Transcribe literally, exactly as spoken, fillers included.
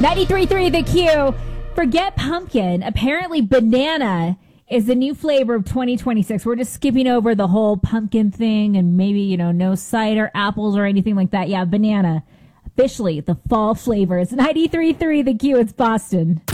ninety-three point three The Q. Forget pumpkin. Apparently banana is the new flavor of twenty twenty-six. We're just skipping over the whole pumpkin thing and maybe, you know, no cider, apples, or anything like that. Yeah, banana. Officially, the fall flavor. It's ninety-three point three The Q. It's Boston.